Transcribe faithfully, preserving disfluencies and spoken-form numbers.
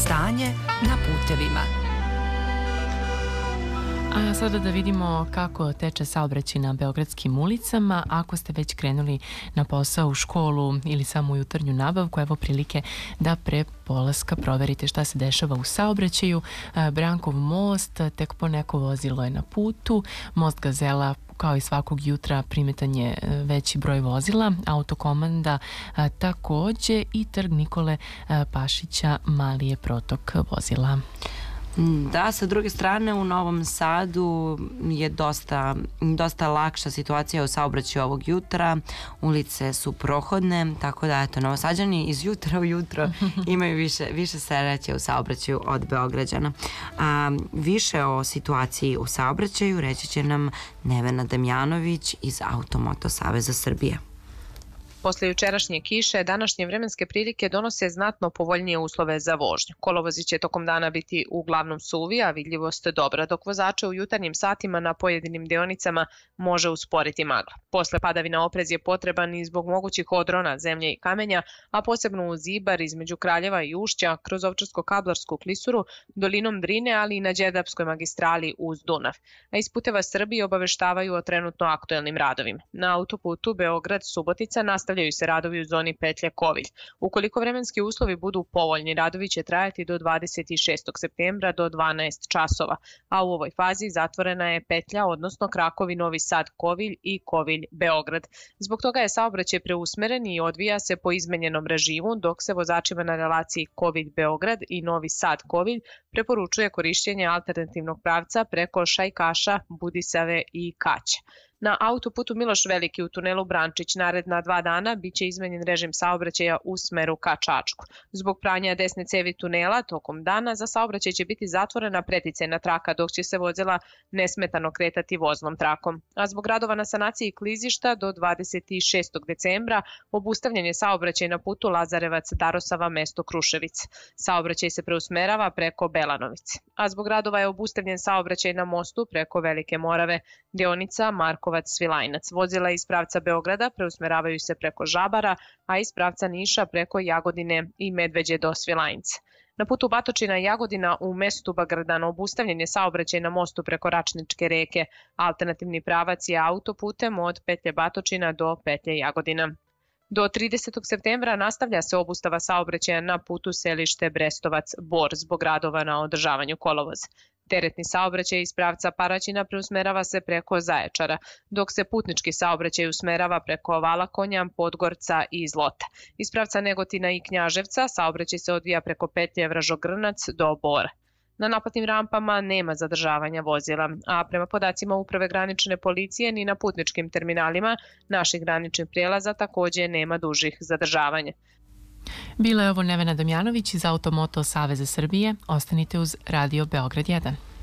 Stanje na putevima. A sada da vidimo kako teče saobraćaj na beogradskim ulicama. Ako ste već krenuli na posao, u školu ili samo u jutarnju nabavku, evo prilike da pre polaska proverite šta se dešava u saobraćaju. Brankov most, tek po neko vozilo je na putu. Most Gazela, kao i svakog jutra, primetan je veći broj vozila. Autokomanda takođe i Trg Nikole Pašića, mali je protok vozila. Da, sa druge strane u Novom Sadu je dosta, dosta lakša situacija u saobraćaju ovog jutra. Ulice su prohodne, tako da eto, Novosađani iz jutra u jutro imaju više, više sreće u saobraćaju od Beograđana. A, više o situaciji u saobraćaju reći će nam Nevena Damjanović iz Automoto Saveza Srbije. Posle jučerašnje kiše, današnje vremenske prilike donose znatno povoljnije uslove za vožnju. Kolovozi će tokom dana biti uglavnom suvi, a vidljivost dobra, dok vozače u jutarnjim satima na pojedinim deonicama može usporiti magla. Posle padavina oprez je potreban i zbog mogućih odrona zemlje i kamenja, a posebno uz Ibar između Kraljeva i Ušća, kroz Ovčarsko-Kablarsku klisuru, dolinom Drine, ali i na Đerdapskoj magistrali uz Dunav. A iz Puteva Srbije obaveštavaju o trenutno aktuelnim radovima. Na autoputu Beograd-Subotica nastavljaju se radovi u zoni petlje Kovilj. Ukoliko vremenski uslovi budu povoljni, radovi će trajati do dvadeset šestog septembra do dvanaest časova, a u ovoj fazi zatvorena je petlja, odnosno krakovi Novi Sad Kovilj i Kovilj Beograd. Zbog toga je saobraćaj preusmeren i odvija se po izmenjenom režimu, dok se vozačima na relaciji Kovilj Beograd i Novi Sad Kovilj preporučuje korišćenje alternativnog pravca preko Šajkaša, Budisave i Kaća. Na autoputu Miloš Veliki u tunelu Brančić naredna dva dana biće izmenjen režim saobraćaja u smeru ka Čačku. Zbog pranja desne cevi tunela tokom dana za saobraćaj će biti zatvorena preticajna traka, dok će se vozila nesmetano kretati voznom trakom. A zbog radova na sanaciji klizišta do dvadeset šestog decembra obustavljen je saobraćaj na putu Lazarevac-Darosava mesto Kruševic. Saobraćaj se preusmerava preko Belanovice. A zbog radova je obustavljen saobraćaj na mostu preko Velike Morave, deonica Markovac-Svilajnac. Vozila iz pravca Beograda preusmeravaju se preko Žabara, a iz pravca Niša preko Jagodine i Medveđe do Svilajnca. Na putu Batočina-Jagodina u mestu Bagrdan obustavljen je saobraćaj na mostu preko Račničke reke. Alternativni pravac je autoputem od petlje Batočina do petlje Jagodina. Do tridesetog septembra nastavlja se obustava saobraćaja na putu selište Brestovac-Bor zbog radova na održavanju kolovoza. Teretni saobraćaj iz pravca Paraćina preusmerava se preko Zaječara, dok se putnički saobraćaj usmerava preko Valakonja, Podgorca i Zlota. Iz pravca Negotina i Knjaževca saobraćaj se odvija preko petlje Vražogrnac do Bora. Na naplatnim rampama nema zadržavanja vozila, a prema podacima Uprave granične policije ni na putničkim terminalima naših graničnih prijelaza takođe nema dužih zadržavanja. Bila je ovo Nevena Damjanović iz Automoto Saveza Srbije. Ostanite uz Radio Beograd jedan.